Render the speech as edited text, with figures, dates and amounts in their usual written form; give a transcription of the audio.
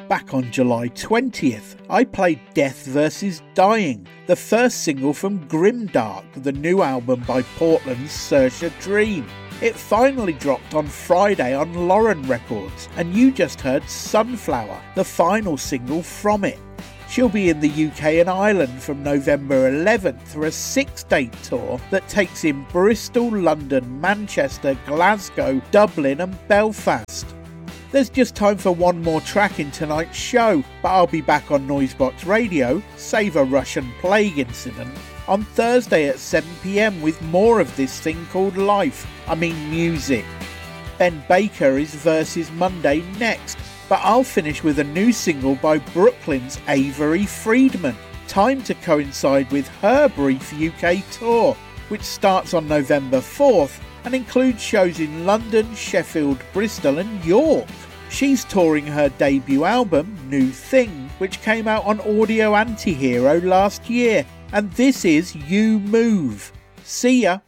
Back on July 20th, I played Death vs. Dying, the first single from Grimdark, the new album by Portland's Saoirse Dream. It finally dropped on Friday on Lauren Records, and you just heard Sunflower, the final single from it. She'll be in the UK and Ireland from November 11th for a 6-date tour that takes in Bristol, London, Manchester, Glasgow, Dublin and Belfast. There's just time for one more track in tonight's show, but I'll be back on Noisebox Radio, save a Russian plague incident, on Thursday at 7 p.m. with more of this thing called life, music. Ben Baker is Versus Monday next, but I'll finish with a new single by Brooklyn's Avery Friedman, timed to coincide with her brief UK tour, which starts on November 4th and includes shows in London, Sheffield, Bristol and York. She's touring her debut album, New Thing, which came out on Audio Antihero last year, and this is You Move. See ya!